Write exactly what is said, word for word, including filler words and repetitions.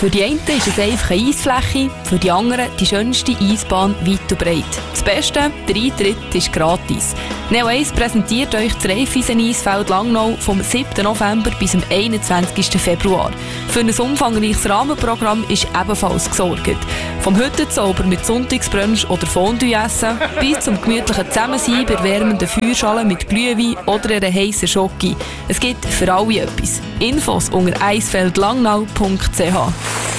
Für die einen ist es einfach eine Eisfläche, für die anderen die schönste Eisbahn weit und breit. Das Beste, der Eintritt ist gratis. Neo eins präsentiert euch das Raiffeisen-Eisfeld Langnau vom siebten November bis zum einundzwanzigsten Februar. Für ein umfangreiches Rahmenprogramm ist ebenfalls gesorgt. Vom Hüttenzauber mit Sonntagsbrunch oder Fondue essen bis zum gemütlichen Zusammensein bei wärmenden Feuerschalen mit Glühwein oder einer heissen Schoki. Es gibt für alle etwas. Infos unter eisfeldlangnau punkt c h.